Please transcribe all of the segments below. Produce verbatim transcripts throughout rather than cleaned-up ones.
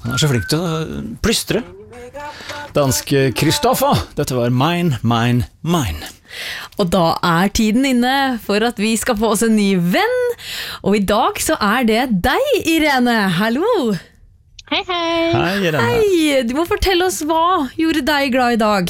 Han er så flink til å plystre. Dansk Kristoffer, dette var Mine, Mine, Mine. Og da er tiden inne for at vi skal få oss en ny venn. Og i dag så er det deg, Irene. Hallo! Hei, hei! Hei, Irene. Hei, du må fortelle oss hva gjorde deg glad i dag?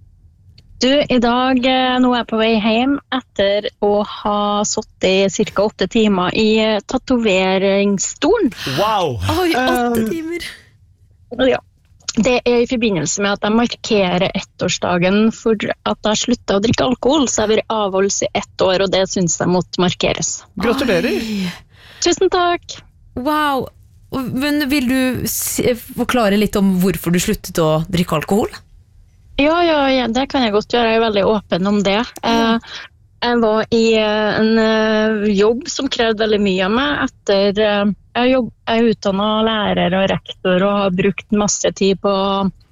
Du, i dag, nå er jeg på vei hjem etter å ha sittet i cirka åtte timer i tatoveringsstolen. Wow! Oi, åtte Um, timer. Ja. Det er i forbindelse med at jeg markerer ettårsdagen for at jeg sluttet å drikke alkohol, så jeg vil avholdes i ett år, og det synes jeg måtte markeres. Gratulerer! Oi. Tusen takk! Wow. Og- Men vil du si- forklare litt om hvorfor du sluttet å drikke alkohol? Ja, ja, ja, det kan jeg godt gjøre. Jeg er veldig åpen om det. Eh, jeg var i eh, en eh, jobb som krevde veldig mye av meg etter eh, jeg, jobb, jeg er utdannet lærer og rektor og har brukt masse tid på,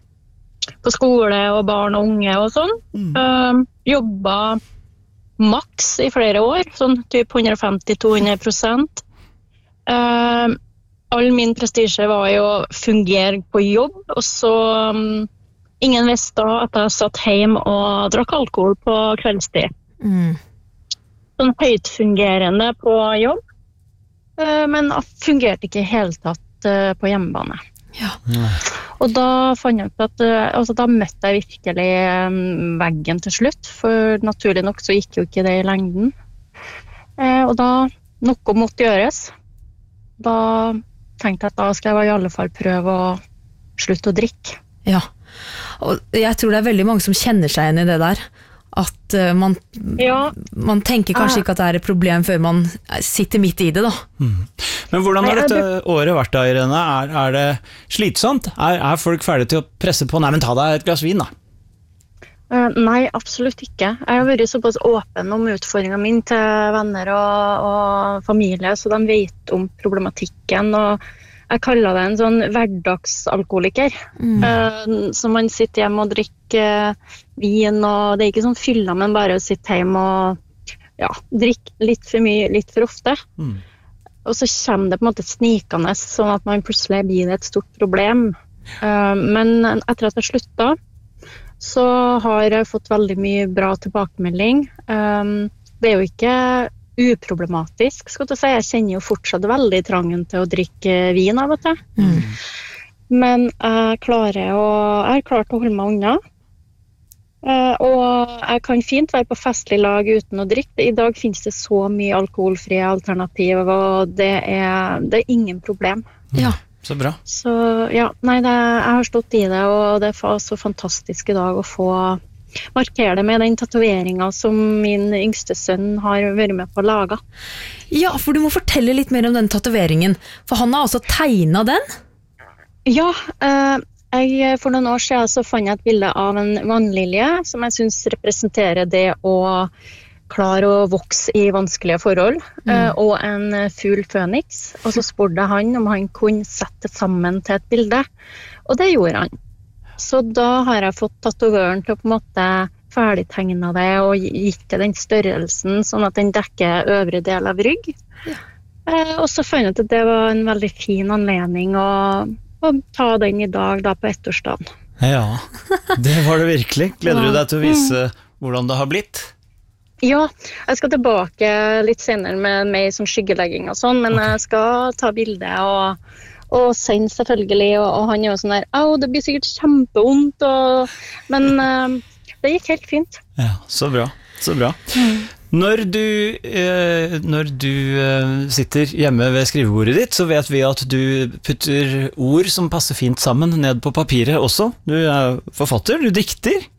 på skole og barn og unge og sånn. Mm. Eh, jobba maks i flere år, sånn typ hundre femti til to hundre prosent. Eh, all min prestisje var jo å fungere på jobb, og så um, ingen visste at jeg satt hjemme og drakk alkohol på kveldstid. Mm. Sånn høytfungerende på jobb, eh, men fungerte ikke i hele tatt eh, på hjemmebane. Ja. Og da fant jeg ut at eh, altså, da møtte jeg virkelig eh, veggen til slutt, for naturlig nok så gikk jo ikke det i lengden. Eh, og da noe måtte gjøres. Da tenkte jeg at da skal jeg i alle fall prøve å slutte å drikke. Ja. Og jeg tror det er veldig mange som kjenner seg igjen i det der. At uh, man, Ja. man tenker kanskje ikke at det er et problem før man sitter midt i det da. Mm. Men hvordan har Nei, dette det- året vært da, Irene? Er, er det slitsomt? Er, er folk ferdige til å presse på? Nei, men ta deg et glass vin da. Eh, nei, absolutt ikke. Jeg har vært såpass åpen om utfordringen min til venner og, og familie, så de vet om problematikken, og jeg kaller det en sånn hverdagsalkoholiker. Mm. Eh, så man sitter hjemme og drikker eh, vin, og det er ikke sånn fylla, men bare å sitte hjemme og ja, drikke litt for mye, litt for ofte. Mm. Og så kommer det på en måte snikende, sånn at man plutselig blir det et stort problem. Eh, men etter at jeg sluttet, så har jeg fått veldig mye bra tilbakemelding. Eh, det er jo ikke uproblematisk, skal jeg si. Jeg kjenner jo fortsatt veldig trangen til å drikke vin av og til. Mm. Men jeg klarer å, jeg har klart å holde meg unna. Eh, og jeg kan fint være på festlig lag uten å drikke. I dag finnes det så mye alkoholfrie alternativ, og det er, det er ingen problem. Ja. Så bra. Så ja, nei, det, jeg har stått i det, og det var så fantastisk i dag å få markere det med den tatoveringen som min yngste sønn har vært med på å lage. Ja, for du må fortelle litt mer om den tatoveringen. For han har altså tegnet den. Ja, eh, jeg, for noen år siden så fant jeg et bilde av en vannlilje som jeg synes representerer det å klare å vokse i vanskelige forhold, Mm. eh, og en fugl føniks. Og så spurte jeg han om han kunne sette det sammen til et bilde, og det gjorde han. Så da har jeg fått tatovøren til å på en måte ferdigtegne det og gitt det den størrelsen, sånn at den dekker øvre del av rygg. Ja. Eh, og så fant jeg ut at det var en veldig fin anledning å, å ta den i dag da på ettårsdagen. Ja, det var det virkelig. Gleder du deg til å vise hvordan det har blitt? Ja, jeg skal tilbake litt senere med mer som skyggelegging og sånn, men Ok. jeg skal ta bilde og, og sende selvfølgelig, og, og han er jo sånn der, au, det blir sikkert kjempevondt, og, men eh, det gikk helt fint. Ja, så bra, så bra. Når du, eh, når du eh, sitter hjemme ved skrivebordet ditt, så vet vi at du putter ord som passer fint sammen ned på papiret også. Du er forfatter, du dikter.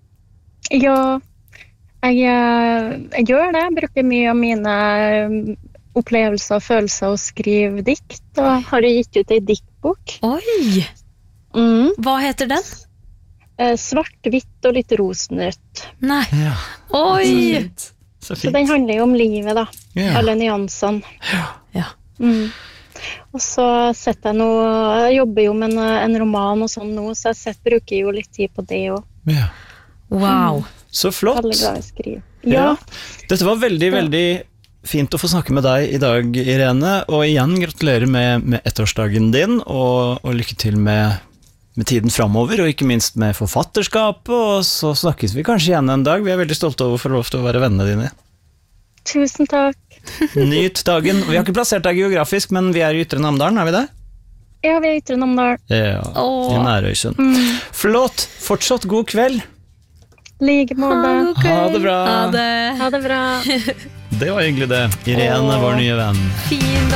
Ja, jeg, eh, jeg gjør det. Jeg bruker mye av mine eh, opplevelser og følelser å skrive dikt, og har gitt ut en diktbok. Oi, Mm. hva heter den? Eh, svart, hvitt og litt rosenrødt. Nei. Ja, Oi. så Så fint. den handler jo om livet da, Ja. alle nyansene. Ja. Mm. Og så setter jeg nå, jeg jobber jo med en, en roman og sånn nå, så jeg sett, bruker jo litt tid på det også. Ja. Wow. Så flott. Veldig glad i å skrive. Ja. Ja, Dette var veldig, veldig fint å få snakke med deg i dag, Irene, og igjen gratulerer med, med ettårsdagen din, og, og lykke til med, med tiden fremover, og ikke minst med forfatterskapet, og så snakkes vi kanskje igjen en dag. Vi er veldig stolte over å få lov til å være vennene dine. Tusen takk. Nyt dagen. Vi har ikke plassert deg geografisk, men vi er i Ytre Namdalen, er vi det? Ja, vi er i Ytre Namdal. Ja, Åh. i Nærøysund. Mm. Flott, fortsatt god kveld. Like måte. Ha det bra. Ha det. Ha det bra. Det var hyggelig det. Irene, Åh. vår nye venn. Fin dag.